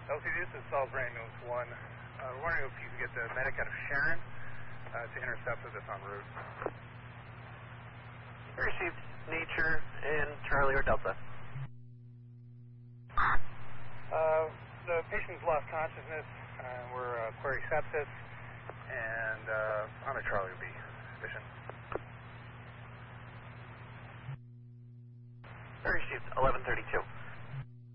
LCD, this is Salisbury Ambulance 1. We're wondering if you can get the medic out of Sharon to intercept with us en route. Received. Nature and Charlie or Delta. The patient's lost consciousness. We're query sepsis, and on a Charlie would be sufficient. Received. 1132.